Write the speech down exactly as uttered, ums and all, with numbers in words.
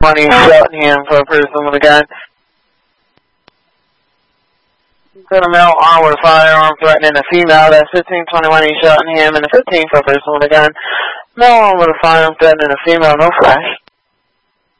twenty Cheltenham for a person with a gun. Got a male armed with a firearm threatening a female. That's fifteen twenty-one East Cheltenham, and a fifteen for a person with a gun. Male armed with a firearm threatening a female, no flash.